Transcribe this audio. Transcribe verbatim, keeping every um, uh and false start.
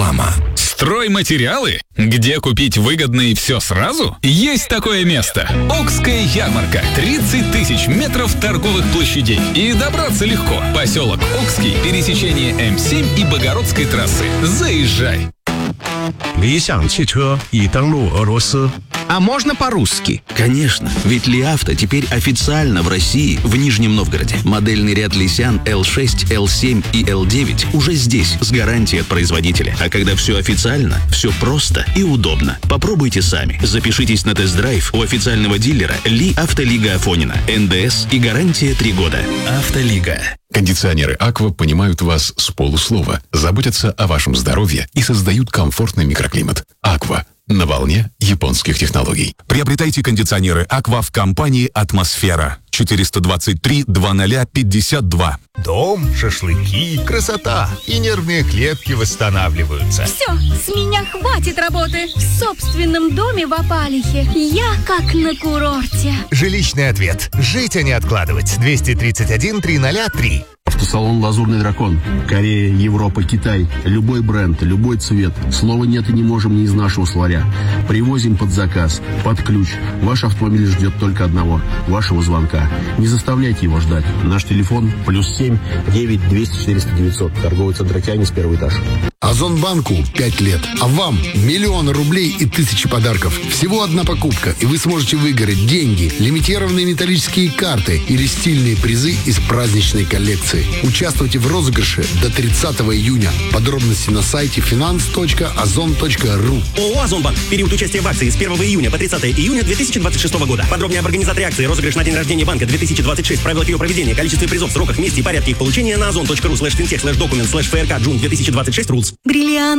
реклама. Стройматериалы? Где купить выгодно и все сразу? Есть такое место. Окская ярмарка. тридцать тысяч метров торговых площадей. И добраться легко. Поселок Окский, пересечение эм семь и Богородской трассы. Заезжай. 理想汽车已登陆俄罗斯。 А можно по-русски? Конечно, ведь Ли Авто теперь официально в России, в Нижнем Новгороде. Модельный ряд Лисян эл шесть, эл семь и эл девять уже здесь, с гарантией от производителя. А когда все официально, все просто и удобно. Попробуйте сами. Запишитесь на тест-драйв у официального дилера Ли Автолига Афонина. эн дэ эс и гарантия три года. Автолига. Кондиционеры «Аква» понимают вас с полуслова, заботятся о вашем здоровье и создают комфортный микроклимат. «Аква» на волне японских технологий. Приобретайте кондиционеры «Аква» в компании «Атмосфера». четыреста двадцать три двадцать пятьдесят два. Дом, шашлыки, красота. И нервные клетки восстанавливаются. Все, с меня хватит работы. В собственном доме в Апалихе. Я как на курорте. Жилищный ответ. Жить, а не откладывать. двести тридцать один триста три. Автосалон «Лазурный дракон». Корея, Европа, Китай. Любой бренд, любой цвет. Слова нет и не можем не из нашего словаря. Привозим под заказ, под ключ. Ваш автомобиль ждет только одного – вашего звонка. Не заставляйте его ждать. Наш телефон плюс семь девять двести четыреста девятьсот. Торговый центр «Океанис», первый этаж. Озонбанку пять лет, а вам миллионы рублей и тысячи подарков. Всего одна покупка, и вы сможете выиграть деньги, лимитированные металлические карты или стильные призы из праздничной коллекции. Участвуйте в розыгрыше до тридцатого июня. Подробности на сайте финанс точка озон точка ру. ООО «Озонбанк». Период участия в акции с первого июня по тридцатое июня две тысячи двадцать шестого года. Подробнее об организаторе акции, розыгрыш на день рождения банка две тысячи двадцать шесть, правила ее проведения, количестве призов, сроках, месте и порядке их получения на озон точка ру слэш финтех слэш документ слэш фрк джун две тысячи двадцать шесть рулс. Бриллиант.